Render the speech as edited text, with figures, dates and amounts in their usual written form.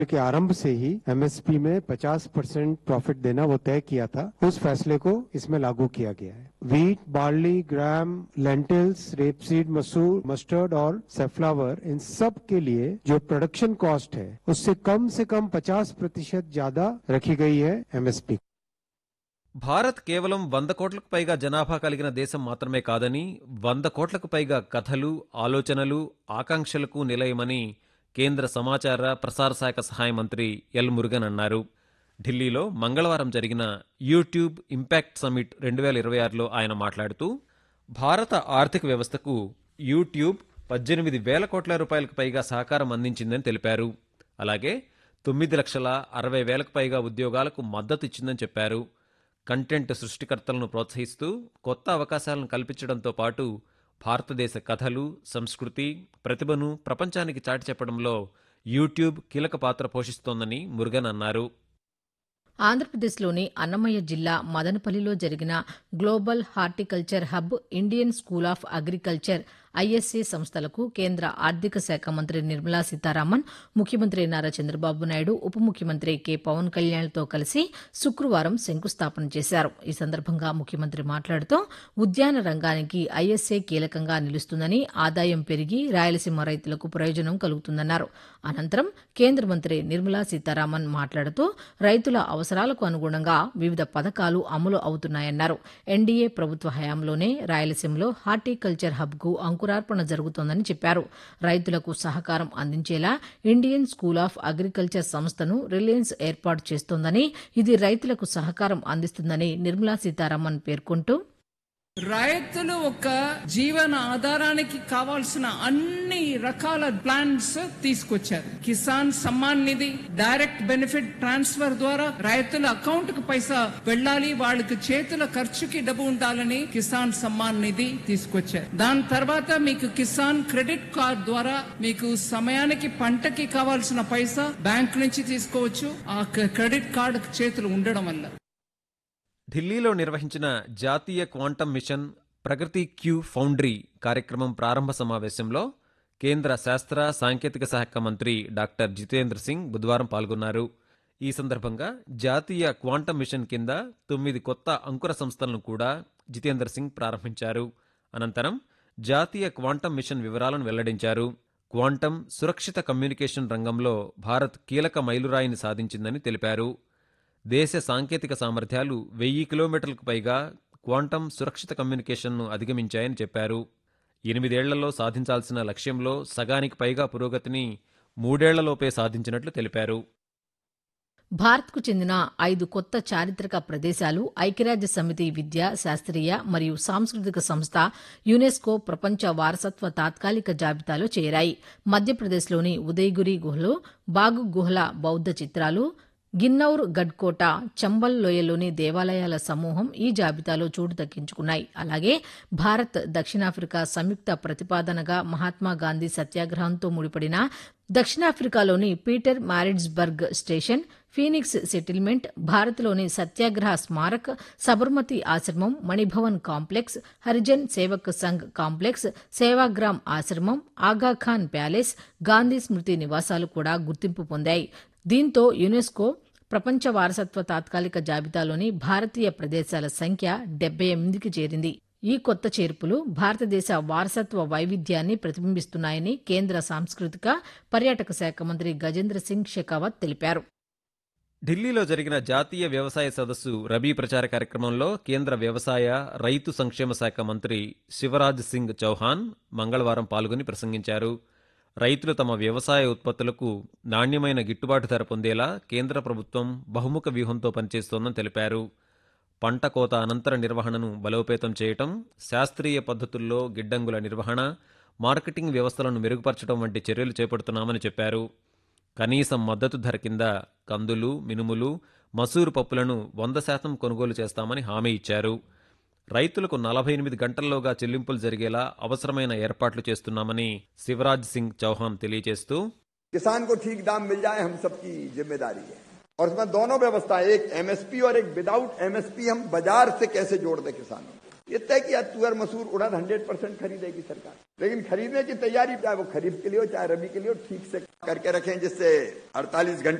के आरंभ से ही एमएसपी में 50% प्रॉफिट देना वो तय किया था, उस फैसले को इसमें लागू किया गया है। वीट, बार्ली, ग्राम, लेंटिल्स, रेपसीड, मसूर, मस्टर्ड और सेफ्लावर, इन सब के लिए जो प्रोडक्शन कॉस्ट है उससे कम 50% ज्यादा रखी गई है एमएसपी। భారత్ కేవలం 100 కోట్లకు పైగా జనాభా కలిగిన దేశం మాత్రమే కాదని 100 కోట్లకు పైగా కథలు, ఆలోచనలు, ఆకాంక్షలకు నిలయమని కేంద్ర సమాచార ప్రసార శాఖ సహాయ మంత్రి ఎల్ మురుగన్ అన్నారు. ఢిల్లీలో మంగళవారం జరిగిన యూట్యూబ్ ఇంపాక్ట్ సమిట్ 2026లో ఆయన మాట్లాడుతూ భారత ఆర్థిక వ్యవస్థకు యూట్యూబ్ 18,000 కోట్ల రూపాయలకు పైగా సహకారం అందించిందని తెలిపారు. అలాగే 9,60,000కు పైగా ఉద్యోగాలకు మద్దతు ఇచ్చిందని చెప్పారు. కంటెంట్ సృష్టికర్తలను ప్రోత్సహిస్తూ కొత్త అవకాశాలను కల్పించడంతో పాటు భారతదేశ కథలు, సంస్కృతి, ప్రతిభను ప్రపంచానికి చాటి చెప్పడంలో యూట్యూబ్ కీలక పాత్ర పోషిస్తోందని మురుగన్ అన్నారు. ఆంధ్రప్రదేశ్లోని అన్నమయ్య జిల్లా మదనపల్లిలో జరిగిన global horticulture hub, Indian school of agriculture ISA సంస్థలకు కేంద్ర ఆర్థిక శాఖ మంత్రి నిర్మలా సీతారామన్, ముఖ్యమంత్రి నారా చంద్రబాబు నాయుడు, ఉప ముఖ్యమంత్రి కె పవన్ కళ్యాణ్తో కలిసి శుక్రవారం శంకుస్థాపన చేశారు. ఈ సందర్భంగా ముఖ్యమంత్రి మాట్లాడుతూ ఉద్యాన రంగానికి ఐఎస్ఏ కీలకంగా నిలుస్తుందని, ఆదాయం పెరిగి రాయలసీమ రైతులకు ప్రయోజనం కలుగుతుందన్నారు. అనంతరం కేంద్ర మంత్రి నిర్మలా సీతారామన్ మాట్లాడుతూ రైతుల అవసరాలకు అనుగుణంగా వివిధ పథకాలు అమలు అవుతున్నాయన్నారు. ఎన్డీఏ ప్రభుత్వ హయాంలోనే రాయలసీమలో హార్టికల్చర్ హబ్కు అంకురార్పణ జరుగుతోందని చెప్పారు. రైతులకు సహకారం అందించేలా ఇండియన్ స్కూల్ ఆఫ్ అగ్రికల్చర్ సంస్థను రిలయన్స్ ఏర్పాటు చేస్తోందని, ఇది రైతులకు సహకారం అందిస్తుందని నిర్మలా సీతారామన్ పేర్కొంటూ రైతులు ఒక జీవన ఆధారానికి కావాల్సిన అన్ని రకాల ప్లాన్స్ తీసుకొచ్చారు. Kisan Samman Nidhi, direct benefit transfer ద్వారా రైతుల అకౌంట్ కు పైసా వెళ్ళాలి, వాళ్ళకి చేతుల ఖర్చుకి డబ్బు ఉండాలని కిసాన్ సమ్మాన్ నిధి తీసుకొచ్చారు. దాని తర్వాత మీకు కిసాన్ క్రెడిట్ కార్డ్ ద్వారా మీకు సమయానికి పంటకి కావాల్సిన పైసా బ్యాంక్ నుంచి తీసుకోవచ్చు, ఆ క్రెడిట్ కార్డు చేతులు ఉండడం వల్ల. ఢిల్లీలో నిర్వహించిన జాతీయ క్వాంటం మిషన్ ప్రగతి క్యూ ఫౌండరీ కార్యక్రమం ప్రారంభ సమావేశంలో కేంద్ర శాస్త్ర సాంకేతిక శాఖ మంత్రి డాక్టర్ జితేంద్ర సింగ్ బుధవారం పాల్గొన్నారు. ఈ సందర్భంగా జాతీయ క్వాంటం మిషన్ కింద 9 కొత్త అంకుర సంస్థలను కూడా జితేంద్ర సింగ్ ప్రారంభించారు. అనంతరం జాతీయ క్వాంటం మిషన్ వివరాలను వెల్లడించారు. క్వాంటం సురక్షిత కమ్యూనికేషన్ రంగంలో భారత్ కీలక మైలురాయిని సాధించిందని తెలిపారు. దేశ సాంకేతిక సామర్థ్యాలు 1000 కిలోమీటర్లకు పైగా క్వాంటం సురక్షిత కమ్యూనికేషన్ను అధిగమించాయని చెప్పారు. 8 ఏళ్లలో సాధించాల్సిన లక్ష్యంలో సగానికి పైగా పురోగతిని 3 ఏళ్లలోపే సాధించినట్లు తెలిపారు. భారత్కు చెందిన 5 కొత్త చారిత్రక ప్రదేశాలు ఐక్యరాజ్య సమితి విద్య, శాస్త్రీయ మరియు సాంస్కృతిక సంస్థ యునెస్కో ప్రపంచ వారసత్వ తాత్కాలిక జాబితాలో చేరాయి. మధ్యప్రదేశ్లోని ఉదయగిరి గుహలో బాగు గుహల బౌద్ధ చిత్రాలు, గిన్నౌర్ గడ్కోట, చంబల్ లోయలోని దేవాలయాల సమూహం ఈ జాబితాలో చోటు దక్కించుకున్నాయి. అలాగే భారత్, దక్షిణాఫ్రికా సంయుక్త ప్రతిపాదనగా మహాత్మాగాంధీ సత్యాగ్రహంతో ముడిపడిన దక్షిణాఫ్రికాలోని పీటర్ మారిట్స్బర్గ్ స్టేషన్, ఫీనిక్స్ సెటిల్మెంట్, భారత్లోని సత్యాగ్రహ స్మారక్, సబర్మతి ఆశ్రమం, మణిభవన్ కాంప్లెక్స్, హరిజన్ సేవక్ సంఘ్ కాంప్లెక్స్, సేవాగ్రామ్ ఆశ్రమం, ఆగాఖాన్ ప్యాలెస్, గాంధీ స్మృతి నివాసాలు కూడా గుర్తింపు పొందాయి. దీంతో యునెస్కో ప్రపంచ వారసత్వ తాత్కాలిక జాబితాలోని భారతీయ ప్రదేశాల సంఖ్య 78కి చేరింది. ఈ కొత్త చేర్పులు భారతదేశ వారసత్వ వైవిధ్యాన్ని ప్రతిబింబిస్తున్నాయని కేంద్ర సాంస్కృతిక పర్యాటక శాఖ మంత్రి గజేంద్ర సింగ్ షెకావత్ తెలిపారు. ఢిల్లీలో జరిగిన జాతీయ వ్యవసాయ సదస్సు రబీ ప్రచార కార్యక్రమంలో కేంద్ర వ్యవసాయ, రైతు సంక్షేమ శాఖ మంత్రి శివరాజ్ సింగ్ చౌహాన్ మంగళవారం పాల్గొని ప్రసంగించారు. రైతులు తమ వ్యవసాయ ఉత్పత్తులకు నాణ్యమైన గిట్టుబాటు ధర పొందేలా కేంద్ర ప్రభుత్వం బహుముఖ వ్యూహంతో పనిచేస్తోందని తెలిపారు. పంట కోత అనంతర నిర్వహణను బలోపేతం చేయటం, శాస్త్రీయ పద్ధతుల్లో గిడ్డంగుల నిర్వహణ, మార్కెటింగ్ వ్యవస్థలను మెరుగుపరచడం వంటి చర్యలు చేపడుతున్నామని చెప్పారు. కనీసం మద్దతు ధర కింద కందులు, మినుములు, మసూరు పప్పులను 100% కొనుగోలు చేస్తామని హామీ ఇచ్చారు. రైతులకు 48 గంటల్లోగా చెల్లింపులు జరిగేలా అవసరమైన ఏర్పాట్లు చేస్తున్నామని శివరాజ్ సింగ్ చౌహాన్ తెలియజేస్తూ किसान को ठीक दाम मिल जाए हम सबकी जिम्मेदारी है और इसमें दोनों व्यवस्था, एक एमएसपी और एक विदाउट एमएसपी, हम बाजार से कैसे जोड़ दें किसानों। ये तय किया तुअर मसूर उड़द 100% खरीदेगी सरकार, लेकिन खरीदने की तैयारी चाहे वो खरीफ के लिए हो चाहे रबी के लिए हो ठीक से करके रखें, जिससे 48 घंटे